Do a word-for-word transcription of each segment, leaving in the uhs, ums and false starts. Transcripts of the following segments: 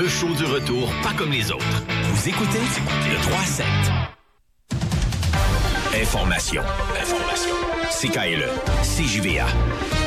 Le show du retour, pas comme les autres. Vous écoutez le trois à sept. Information. Information. C K L E. C J V A.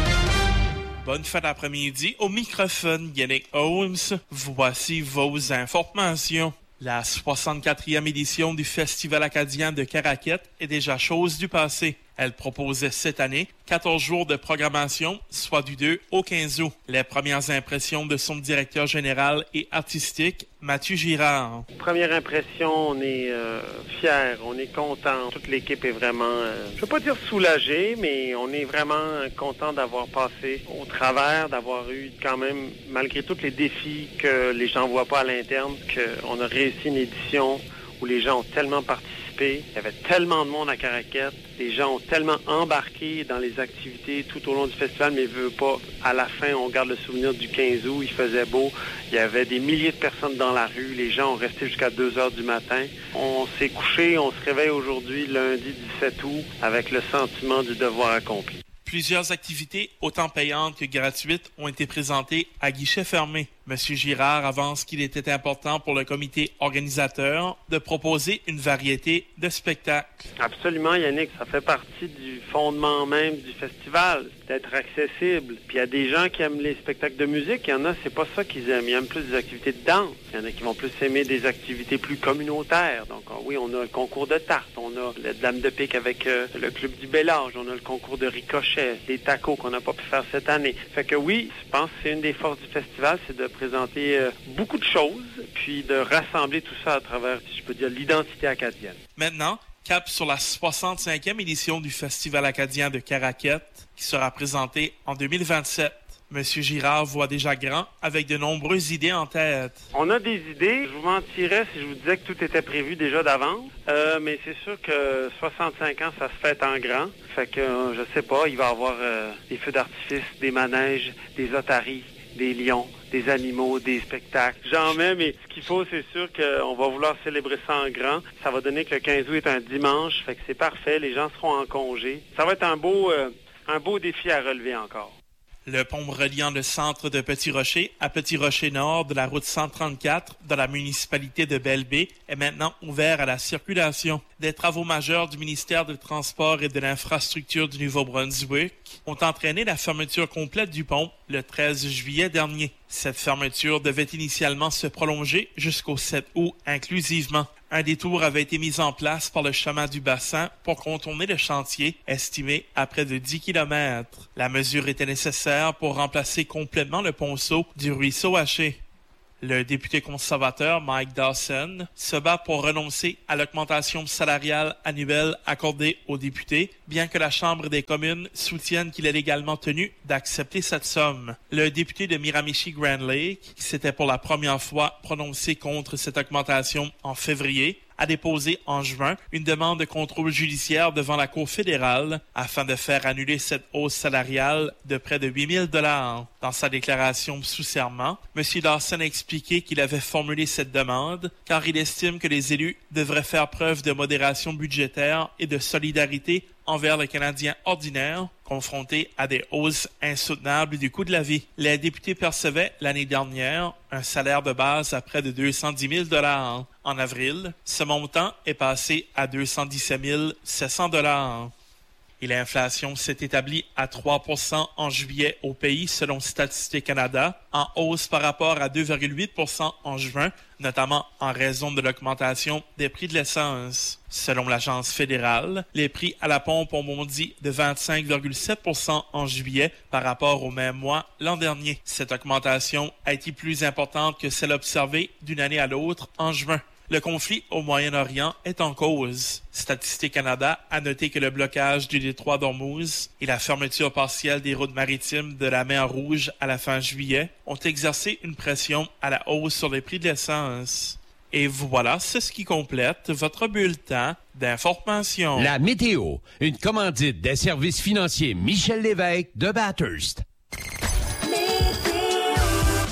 Bonne fin d'après-midi. Au microphone, Yannick Holmes. Voici vos informations. La soixante-quatrième édition du Festival acadien de Caraquet est déjà chose du passé. Elle proposait cette année quatorze jours de programmation, soit du deux au quinze août. Les premières impressions de son directeur général et artistique, Mathieu Girard. Première impression, on est euh, fiers, on est content. Toute l'équipe est vraiment, euh, je ne veux pas dire soulagée, mais on est vraiment content d'avoir passé au travers, d'avoir eu quand même, malgré tous les défis que les gens ne voient pas à l'interne, qu'on a réussi une édition où les gens ont tellement participé. Il y avait tellement de monde à Caraquet. Les gens ont tellement embarqué dans les activités tout au long du festival, mais veut pas. À la fin, on garde le souvenir du quinze août. Il faisait beau. Il y avait des milliers de personnes dans la rue. Les gens ont resté jusqu'à deux heures du matin. On s'est couché. On se réveille aujourd'hui, lundi dix-sept août, avec le sentiment du devoir accompli. Plusieurs activités, autant payantes que gratuites, ont été présentées à guichet fermé. M. Girard avance qu'il était important pour le comité organisateur de proposer une variété de spectacles. Absolument, Yannick. Ça fait partie du fondement même du festival, d'être accessible. Puis il y a des gens qui aiment les spectacles de musique. Il y en a, c'est pas ça qu'ils aiment. Ils aiment plus des activités de danse. Il y en a qui vont plus aimer des activités plus communautaires. Donc oui, on a le concours de tarte. On a la dame de pique avec euh, le club du Bel Âge. On a le concours de ricochet, des tacos qu'on n'a pas pu faire cette année. Fait que oui, je pense que c'est une des forces du festival, c'est de présenter euh, beaucoup de choses, puis de rassembler tout ça à travers, si je peux dire, l'identité acadienne. Maintenant, cap sur la soixante-cinquième édition du Festival acadien de Caraquet, qui sera présentée en deux mille vingt-sept. Monsieur Girard voit déjà grand, avec de nombreuses idées en tête. On a des idées. Je vous mentirais si je vous disais que tout était prévu déjà d'avance. Euh, mais c'est sûr que soixante-cinq ans, ça se fête en grand. Fait que, euh, je sais pas, il va y avoir euh, des feux d'artifice, des manèges, des otaries, des lions, des animaux, des spectacles. J'en mets, mais ce qu'il faut, c'est sûr qu'on va vouloir célébrer ça en grand. Ça va donner que le quinze août est un dimanche, fait que c'est parfait. Les gens seront en congé. Ça va être un beau, euh, un beau défi à relever encore. Le pont reliant le centre de Petit-Rocher à Petit-Rocher-Nord de la route cent trente-quatre dans la municipalité de Belle-Baie est maintenant ouvert à la circulation. Des travaux majeurs du ministère des Transports et de l'Infrastructure du Nouveau-Brunswick ont entraîné la fermeture complète du pont le treize juillet dernier. Cette fermeture devait initialement se prolonger jusqu'au sept août inclusivement. Un détour avait été mis en place par le chemin du bassin pour contourner le chantier, estimé à près de dix kilomètres. La mesure était nécessaire pour remplacer complètement le ponceau du ruisseau Haché. Le député conservateur Mike Dawson se bat pour renoncer à l'augmentation salariale annuelle accordée aux députés, bien que la Chambre des communes soutienne qu'il est légalement tenu d'accepter cette somme. Le député de Miramichi-Grand Lake, qui s'était pour la première fois prononcé contre cette augmentation en février, a déposé en juin une demande de contrôle judiciaire devant la Cour fédérale afin de faire annuler cette hausse salariale de près de huit mille dollars. Dans sa déclaration sous serment, M. Dawson a expliqué qu'il avait formulé cette demande car il estime que les élus devraient faire preuve de modération budgétaire et de solidarité envers les Canadiens ordinaires confrontés à des hausses insoutenables du coût de la vie. Les députés percevaient l'année dernière un salaire de base à près de deux cent dix mille dollars. En avril, ce montant est passé à deux cent dix-sept mille sept cents dollars. Et l'inflation s'est établie à trois pour cent en juillet au pays, selon Statistique Canada, en hausse par rapport à deux virgule huit pour cent en juin, notamment en raison de l'augmentation des prix de l'essence. Selon l'agence fédérale, les prix à la pompe ont bondi de vingt-cinq virgule sept pour cent en juillet par rapport au même mois l'an dernier. Cette augmentation a été plus importante que celle observée d'une année à l'autre en juin. Le conflit au Moyen-Orient est en cause. Statistique Canada a noté que le blocage du détroit d'Ormuz et la fermeture partielle des routes maritimes de la mer Rouge à la fin juillet ont exercé une pression à la hausse sur les prix de l'essence. Et voilà, c'est ce qui complète votre bulletin d'information. La météo, une commandite des services financiers Michel Lévesque de Bathurst.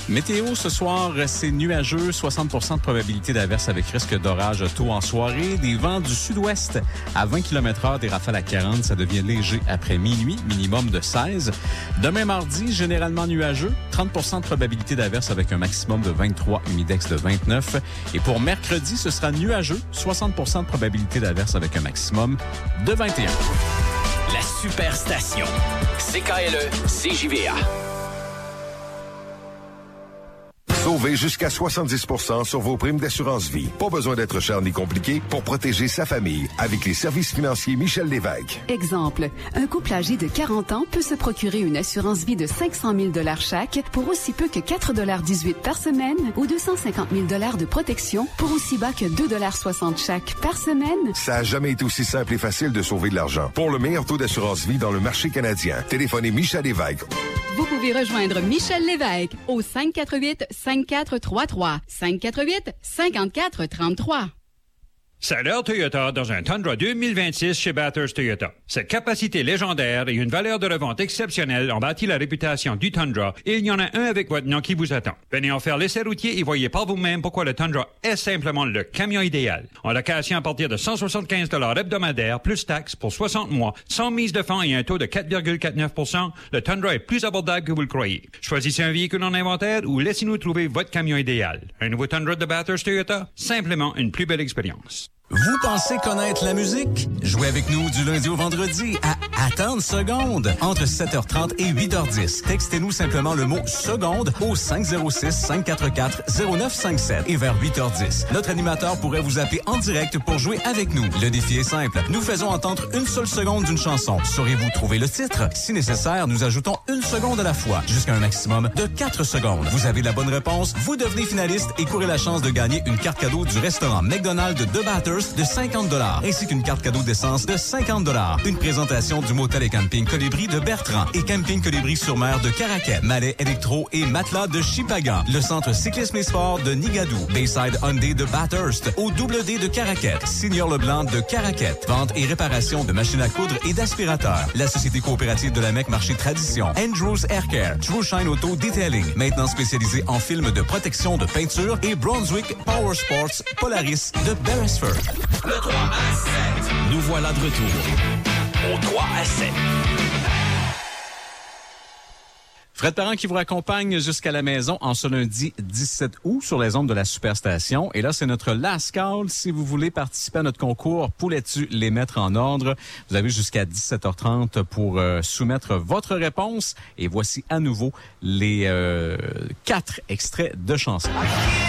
Météo, ce soir, c'est nuageux, soixante pour cent de probabilité d'averse avec risque d'orage tôt en soirée. Des vents du sud-ouest à vingt kilomètres heure, des rafales à quarante. Ça devient léger après minuit, minimum de seize. Demain mardi, généralement nuageux, trente pour cent de probabilité d'averse avec un maximum de vingt-trois, humidex de vingt-neuf. Et pour mercredi, ce sera nuageux, soixante pour cent de probabilité d'averse avec un maximum de vingt et un. La Superstation. C K L E, C J V A. Sauvez jusqu'à soixante-dix pour cent sur vos primes d'assurance vie. Pas besoin d'être cher ni compliqué pour protéger sa famille avec les services financiers Michel Lévesque. Exemple, un couple âgé de quarante ans peut se procurer une assurance vie de cinq cent mille dollars chaque pour aussi peu que quatre dollars dix-huit par semaine ou deux cent cinquante mille dollars de protection pour aussi bas que deux dollars soixante chaque par semaine. Ça a jamais été aussi simple et facile de sauver de l'argent. Pour le meilleur taux d'assurance vie dans le marché canadien, téléphonez Michel Lévesque. Vous pouvez rejoindre Michel Lévesque au cinq quatre huit, cinq quatre trois trois, cinq quatre huit, cinq quatre trois trois. C'est l'heure Toyota dans un Tundra deux mille vingt-six chez Bathurst Toyota. Cette capacité légendaire et une valeur de revente exceptionnelle ont bâti la réputation du Tundra et il y en a un avec votre nom qui vous attend. Venez en faire l'essai routier et voyez par vous-même pourquoi le Tundra est simplement le camion idéal. En location à partir de cent soixante-quinze dollars hebdomadaires plus taxes pour soixante mois, sans mise de fonds et un taux de quatre virgule quarante-neuf pour cent, le Tundra est plus abordable que vous le croyez. Choisissez un véhicule en inventaire ou laissez-nous trouver votre camion idéal. Un nouveau Tundra de Bathurst Toyota, simplement une plus belle expérience. Vous pensez connaître la musique? Jouez avec nous du lundi au vendredi à Attendre seconde entre sept heures trente et huit heures dix. Textez-nous simplement le mot seconde au cinq zéro six, cinq quatre quatre, zéro neuf cinq sept et vers huit heures dix. Notre animateur pourrait vous appeler en direct pour jouer avec nous. Le défi est simple. Nous faisons entendre une seule seconde d'une chanson. Saurez-vous trouver le titre? Si nécessaire, nous ajoutons une seconde à la fois, jusqu'à un maximum de quatre secondes. Vous avez la bonne réponse, vous devenez finaliste et courez la chance de gagner une carte cadeau du restaurant McDonald's de Bathurst de cinquante dollars, ainsi qu'une carte cadeau d'essence de cinquante dollars. Une présentation du motel et camping Colibri de Bertrand et camping Colibri sur mer de Caraquet, Malais électro et matelas de Chipagan, le centre cyclisme et sport de Nigadou, Bayside Hyundai de Bathurst, au double D de Caraquet, Signor Leblanc de Caraquet, vente et réparation de machines à coudre et d'aspirateurs, la société coopérative de la Mecque Marché Tradition, Andrews Air Care, True Shine Auto Detailing, maintenant spécialisé en films de protection de peinture, et Brunswick Power Sports Polaris de Beresford. Le trois à sept. Nous voilà de retour Au trois à sept. Fred Parent qui vous raccompagne jusqu'à la maison en ce lundi dix-sept août sur les ondes de la Superstation. Et là, c'est notre last call. Si vous voulez participer à notre concours, pourrais-tu les mettre en ordre? Vous avez jusqu'à dix-sept heures trente pour euh, soumettre votre réponse. Et voici à nouveau les euh, quatre extraits de chansons.